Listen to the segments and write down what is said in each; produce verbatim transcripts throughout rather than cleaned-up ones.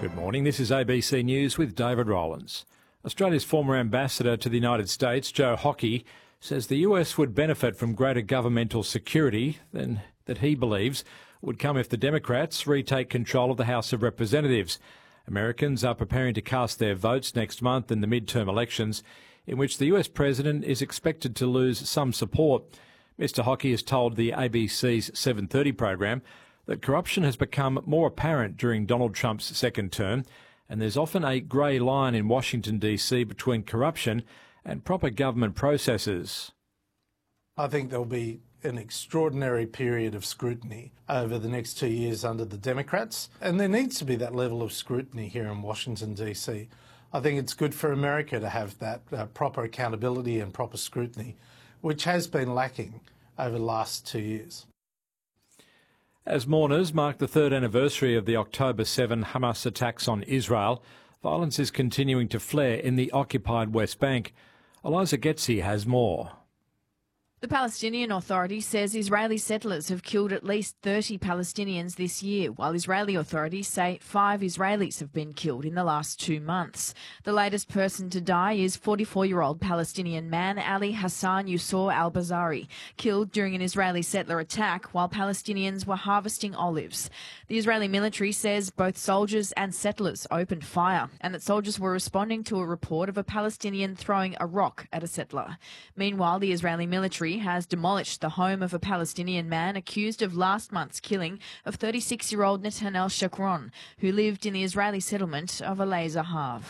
Good morning. This is A B C News with David Rowlands. Australia's former ambassador to the United States, Joe Hockey, says the U S would benefit from greater governmental security than that he believes would come if the Democrats retake control of the House of Representatives. Americans are preparing to cast their votes next month in the midterm elections, in which the U S president is expected to lose some support. Mister Hockey has told the A B C's seven thirty program that corruption has become more apparent during Donald Trump's second term, and there's often a grey line in Washington D C between corruption and proper government processes. I think there'll be an extraordinary period of scrutiny over the next two years under the Democrats, and there needs to be that level of scrutiny here in Washington D C. I think it's good for America to have that uh, proper accountability and proper scrutiny, which has been lacking over the last two years. As mourners mark the third anniversary of the October seventh Hamas attacks on Israel, violence is continuing to flare in the occupied West Bank. Eliza Getzi has more. The Palestinian Authority says Israeli settlers have killed at least thirty Palestinians this year, while Israeli authorities say five Israelis have been killed in the last two months. The latest person to die is forty-four-year-old Palestinian man Ali Hassan Yusor al-Bazari, killed during an Israeli settler attack while Palestinians were harvesting olives. The Israeli military says both soldiers and settlers opened fire, and that soldiers were responding to a report of a Palestinian throwing a rock at a settler. Meanwhile, the Israeli military has demolished the home of a Palestinian man accused of last month's killing of thirty-six-year-old Netanel Shakron, who lived in the Israeli settlement of Alei Zahav.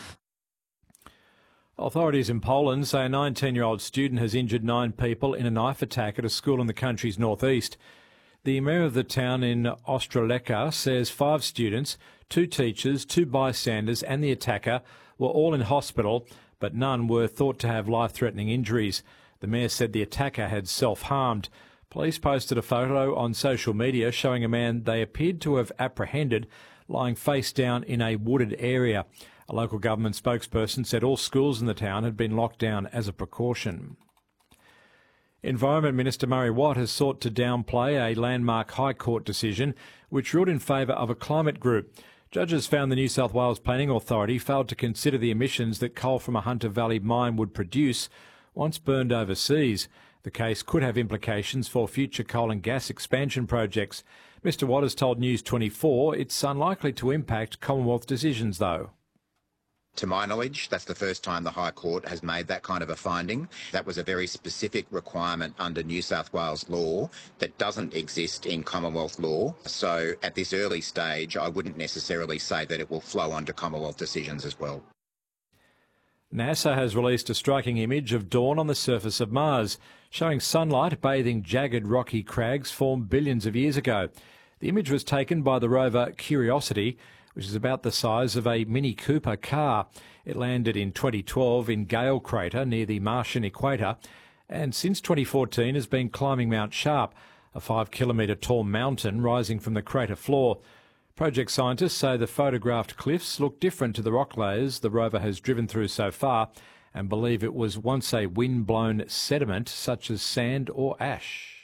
Authorities in Poland say a nineteen-year-old student has injured nine people in a knife attack at a school in the country's northeast. The mayor of the town in Ostroleka says five students, two teachers, two bystanders and the attacker were all in hospital, but none were thought to have life-threatening injuries. The mayor said the attacker had self-harmed. Police posted a photo on social media showing a man they appeared to have apprehended lying face down in a wooded area. A local government spokesperson said all schools in the town had been locked down as a precaution. Environment Minister Murray Watt has sought to downplay a landmark High Court decision which ruled in favour of a climate group. Judges found the New South Wales Planning Authority failed to consider the emissions that coal from a Hunter Valley mine would produce once burned overseas. The case could have implications for future coal and gas expansion projects. Mr Watt has told News twenty-four it's unlikely to impact Commonwealth decisions, though. To my knowledge, that's the first time the High Court has made that kind of a finding. That was a very specific requirement under New South Wales law that doesn't exist in Commonwealth law. So at this early stage, I wouldn't necessarily say that it will flow onto Commonwealth decisions as well. NASA has released a striking image of dawn on the surface of Mars, showing sunlight bathing jagged rocky crags formed billions of years ago. The image was taken by the rover Curiosity, which is about the size of a Mini Cooper car. It landed in twenty twelve in Gale Crater near the Martian equator, and since twenty fourteen has been climbing Mount Sharp, a five kilometre tall mountain rising from the crater floor. Project scientists say the photographed cliffs look different to the rock layers the rover has driven through so far and believe it was once a wind-blown sediment such as sand or ash.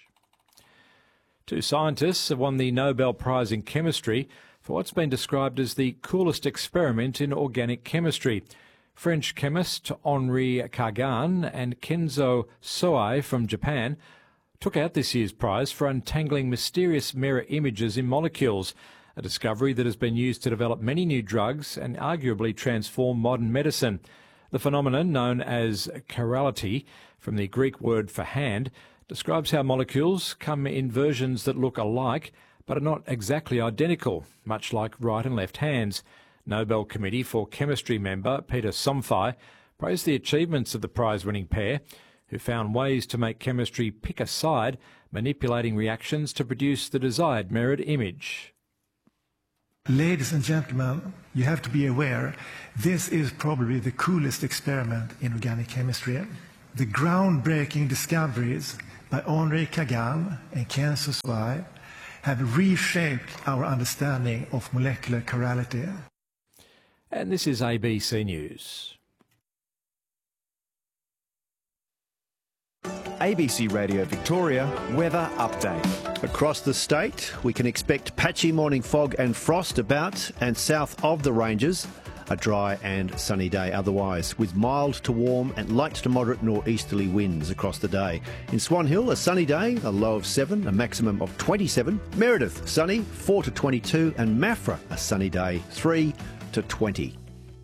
Two scientists have won the Nobel Prize in Chemistry for what's been described as the coolest experiment in organic chemistry. French chemist Henri Kagan and Kenzo Soei from Japan took out this year's prize for untangling mysterious mirror images in molecules, a discovery that has been used to develop many new drugs and arguably transform modern medicine. The phenomenon, known as chirality, from the Greek word for hand, describes how molecules come in versions that look alike but are not exactly identical, much like right and left hands. Nobel Committee for Chemistry member Peter Somfy praised the achievements of the prize-winning pair, who found ways to make chemistry pick a side, manipulating reactions to produce the desired mirrored image. Ladies and gentlemen, you have to be aware, this is probably the coolest experiment in organic chemistry. The groundbreaking discoveries by Henri Kagan and Kenzo Soei have reshaped our understanding of molecular chirality. And this is A B C News. A B C Radio Victoria weather update. Across the state, we can expect patchy morning fog and frost about, and south of the ranges, a dry and sunny day otherwise, with mild to warm and light to moderate northeasterly winds across the day. In Swan Hill, a sunny day, a low of seven, a maximum of twenty-seven. Meredith, sunny, four to twenty-two, and Maffra, a sunny day, three to twenty.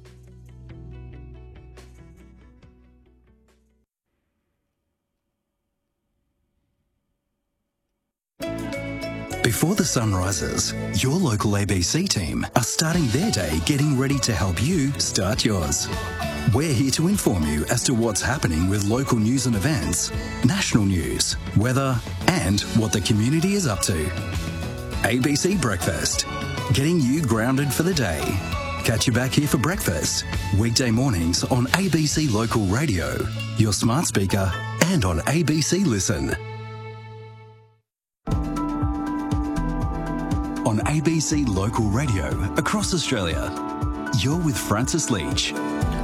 Before the sun rises, your local A B C team are starting their day getting ready to help you start yours. We're here to inform you as to what's happening with local news and events, national news, weather, and what the community is up to. A B C Breakfast, getting you grounded for the day. Catch you back here for breakfast, weekday mornings on A B C Local Radio, your smart speaker, and on A B C Listen. On A B C Local Radio across Australia. You're with Francis Leach.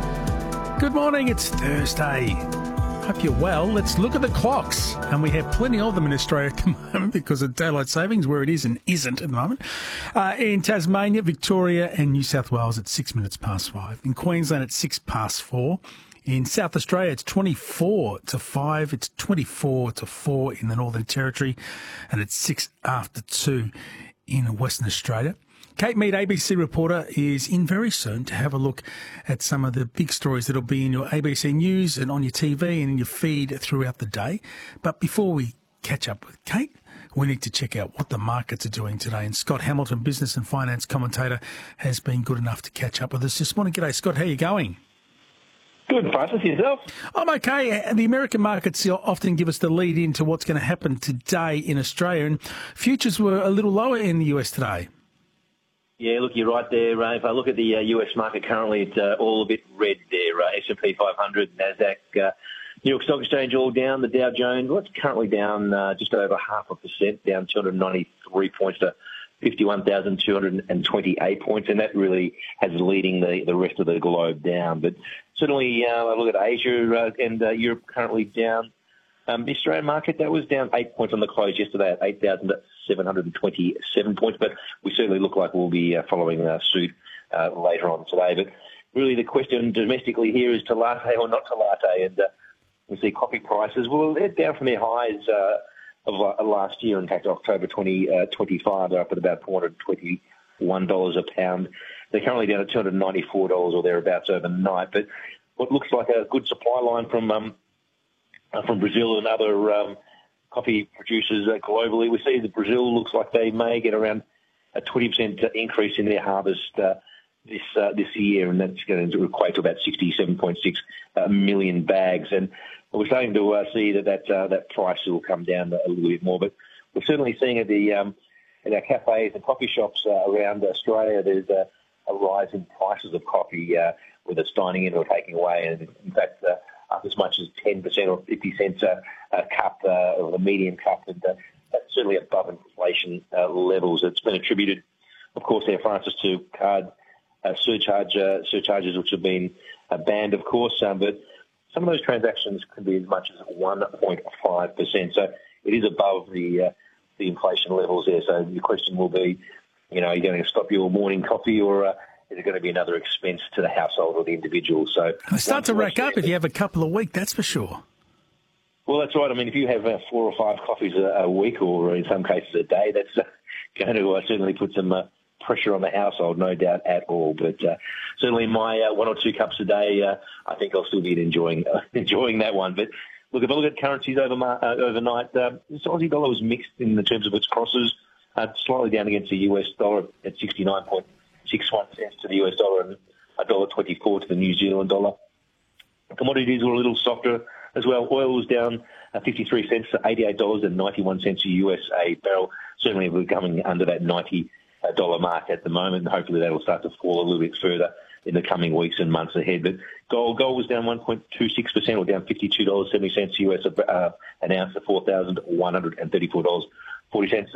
Good morning, it's Thursday. Hope you're well. Let's look at the clocks. And we have plenty of them in Australia at the moment because of daylight savings, where it is and isn't at the moment. Uh, in Tasmania, Victoria and New South Wales at six minutes past five. In Queensland at six past four. In South Australia, it's twenty-four to five. It's twenty-four to four in the Northern Territory. And it's six after two in Western Australia. Kate Mead, A B C reporter, is in very soon to have a look at some of the big stories that'll be in your A B C News and on your T V and in your feed throughout the day. But before we catch up with Kate, we need to check out what the markets are doing today. And Scott Hamilton, business and finance commentator, has been good enough to catch up with us this morning. G'day, Scott. How are you going? Good, Francis. Yourself? I'm okay. The American markets often give us the lead into what's going to happen today in Australia, and futures were a little lower in the U S today. Yeah, look, you're right there. Uh, if I look at the uh, U S market currently, it's uh, all a bit red there. Uh, S and P five hundred, NASDAQ, uh, New York Stock Exchange all down. The Dow Jones, well, it's currently down uh, just over half a percent, down two hundred ninety-three points to fifty-one thousand two hundred twenty-eight points, and that really has leading the, the rest of the globe down. But certainly, uh, I look at Asia uh, and uh, Europe currently down. Um, the Australian market, that was down eight points on the close yesterday at eight thousand seven hundred twenty-seven points, but we certainly look like we'll be uh, following uh, suit uh, later on today. But really the question domestically here is to latte or not to latte, and uh, we see coffee prices, well, they're down from their highs uh, of uh, last year. In fact, October twenty twenty-five, they're up at about four hundred twenty-one dollars a pound. They're currently down at two hundred ninety-four dollars or thereabouts overnight. But what looks like a good supply line from um, uh, from Brazil and other um, coffee producers uh, globally, we see that Brazil looks like they may get around a twenty percent increase in their harvest uh, this uh, this year, and that's going to equate to about sixty-seven point six uh, million bags. And we're starting to uh, see that that, uh, that price will come down a little bit more. But we're certainly seeing at the um, in our cafes and coffee shops uh, around Australia, there's a, a rise in prices of coffee, uh, whether it's dining in or taking away. And in fact, uh, up as much as ten percent or fifty cents a, a cup, uh, or a medium cup. And uh, that's certainly above inflation uh, levels. It's been attributed, of course, there, Francis, to card uh, surcharge, uh, surcharges, which have been uh, banned, of course. Um, but some of those transactions can be as much as one point five percent. So it is above the uh, the inflation levels there. So your question will be, you know, are you going to stop your morning coffee, or uh, is it going to be another expense to the household or the individual? So they start to rack up if you have a couple a week, that's for sure. Well, that's right. I mean, if you have uh, four or five coffees a, a week, or in some cases a day, that's uh, going to uh, certainly put some uh, pressure on the household, no doubt at all. But uh, certainly my uh, one or two cups a day, uh, I think I'll still be enjoying uh, enjoying that one. But look, if I look at currencies over, uh, overnight, uh, the Aussie dollar was mixed in the terms of its crosses, uh, slightly down against the U S dollar at sixty-nine point six one cents to the U S dollar and one dollar twenty-four to the New Zealand dollar. Commodities were a little softer as well. Oil was down uh, fifty-three cents to eighty-eight dollars and ninety-one cents a U S a barrel. Certainly we're coming under that ninety dollars mark at the moment, and hopefully that'll start to fall a little bit further in the coming weeks and months ahead. But gold gold was down one point two six percent, or down fifty-two dollars and seventy cents U S uh, an ounce to four thousand one hundred thirty-four dollars and forty cents.